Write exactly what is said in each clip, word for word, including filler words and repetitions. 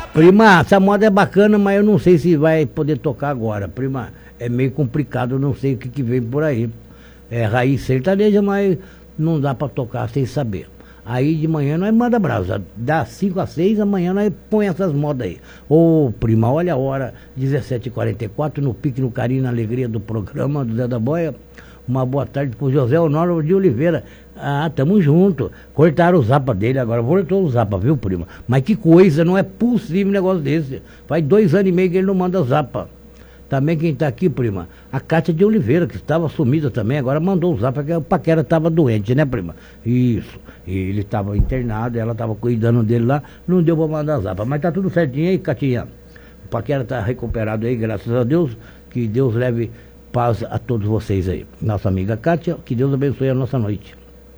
Prima, essa moda é bacana, mas eu não sei se vai poder tocar agora. Prima, é meio complicado, não sei o que, que vem por aí. É raiz sertaneja, mas não dá pra tocar sem saber. Aí de manhã nós manda brasa. Das cinco às seis, amanhã nós põe essas modas aí. Ô, prima, olha a hora, dezessete e quarenta e quatro, no pique, no carinho, na alegria do programa do Zé da Boia. Uma boa tarde pro José Honório de Oliveira. Ah, tamo junto. Cortaram o zapa dele, agora voltou o zapa, viu, prima? Mas que coisa, não é possível um negócio desse. Faz dois anos e meio que ele não manda zapa. Também quem tá aqui, prima, a Cátia de Oliveira, que estava sumida também, agora mandou o zapa, porque o Paquera tava doente, né, prima? Isso. Ele tava internado, ela tava cuidando dele lá, não deu pra mandar zapa. Mas tá tudo certinho aí, Catinha. O Paquera tá recuperado aí, graças a Deus. Que Deus leve paz a todos vocês aí. Nossa amiga Cátia, que Deus abençoe a nossa noite.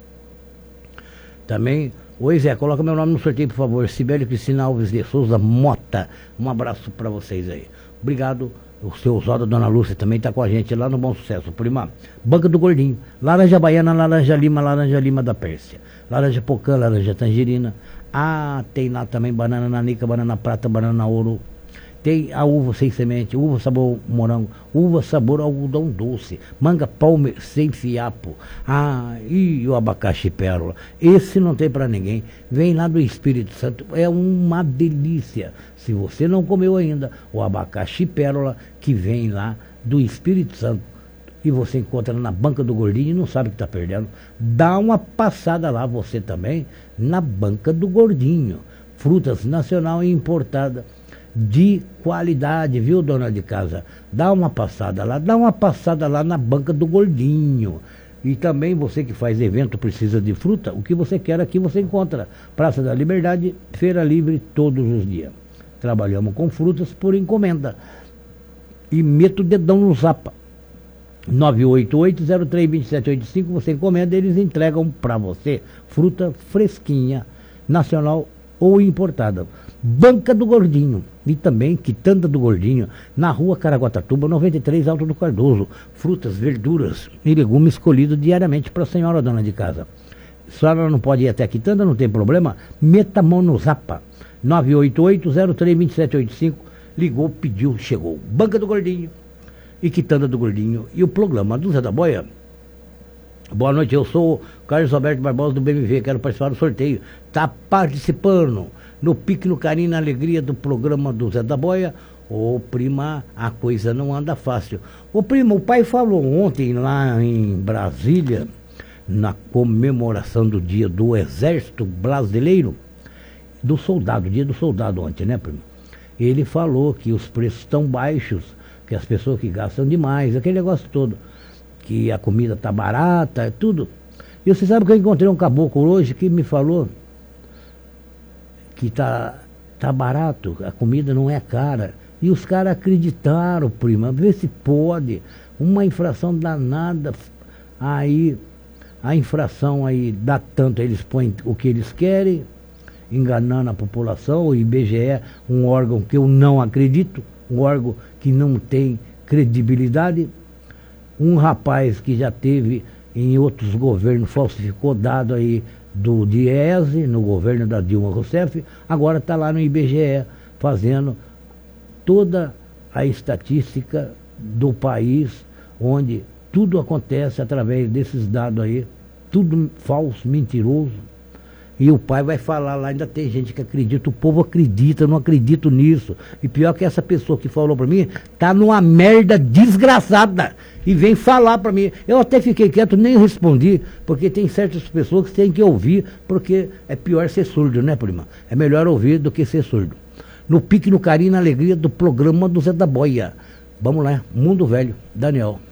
Também, oi Zé, coloca meu nome no sorteio, por favor. Sibeli Cristina Alves de Souza Mota. Um abraço para vocês aí. Obrigado. O seu Osório, Dona Lúcia, também está com a gente lá no Bom Sucesso. Prima, Banca do Gordinho. Laranja Baiana, Laranja Lima, Laranja Lima da Pérsia. Laranja Pocã, Laranja Tangerina. Ah, tem lá também banana nanica, banana prata, banana ouro. Tem a uva sem semente, uva sabor morango, uva sabor algodão doce, manga palme sem fiapo. Ah, e o abacaxi pérola. Esse não tem para ninguém. Vem lá do Espírito Santo, é uma delícia. Se você não comeu ainda, o abacaxi pérola que vem lá do Espírito Santo e você encontra na Banca do Gordinho e não sabe o que está perdendo, dá uma passada lá você também na Banca do Gordinho. Frutas nacional e importada de qualidade, viu, dona de casa? Dá uma passada lá, dá uma passada lá na Banca do Gordinho. E também você que faz evento, precisa de fruta, o que você quer aqui você encontra. Praça da Liberdade, Feira Livre, todos os dias. Trabalhamos com frutas por encomenda. E meto o dedão no zapa. nove oito oito, zero três, dois sete oito cinco, você encomenda, eles entregam para você fruta fresquinha, nacional ou importada. Banca do Gordinho. E também Quitanda do Gordinho, na rua Caraguatatuba, noventa e três, Alto do Cardoso. Frutas, verduras e legumes escolhidos diariamente para a senhora dona de casa. A senhora não pode ir até a Quitanda, não tem problema? Meta a mão no zapa. nove oito oito, zero três, dois sete oito cinco. Ligou, pediu, chegou. Banca do Gordinho e Quitanda do Gordinho. E o programa do Zé da Boia. Boa noite, eu sou o Carlos Alberto Barbosa do B M V, quero participar do sorteio. Tá participando no pique, no carinho, na alegria do programa do Zé da Boia. Ô prima, a coisa não anda fácil. Ô prima, o pai falou ontem lá em Brasília, na comemoração do dia do Exército Brasileiro, do soldado, dia do soldado ontem, né prima? Ele falou que os preços estão baixos, que as pessoas que gastam demais, aquele negócio todo, que a comida tá barata, tudo. E você sabe que eu encontrei um caboclo hoje que me falou que tá, tá barato, a comida não é cara. E os caras acreditaram, prima, vê se pode. Uma infração danada, aí a infração aí dá tanto, eles põem o que eles querem, enganando a população. O I B G E, um órgão que eu não acredito, um órgão que não tem credibilidade. Um rapaz que já teve em outros governos, falsificou dado aí do Diese, no governo da Dilma Rousseff, agora está lá no I B G E, fazendo toda a estatística do país, onde tudo acontece através desses dados aí, tudo falso, mentiroso. E o pai vai falar lá, ainda tem gente que acredita, o povo acredita, eu não acredito nisso. E pior que essa pessoa que falou pra mim, tá numa merda desgraçada. E vem falar pra mim. Eu até fiquei quieto, nem respondi, porque tem certas pessoas que têm que ouvir, porque é pior ser surdo, né, prima? É melhor ouvir do que ser surdo. No pique, no carinho, na alegria do programa do Zé da Boia. Vamos lá, Mundo Velho, Daniel.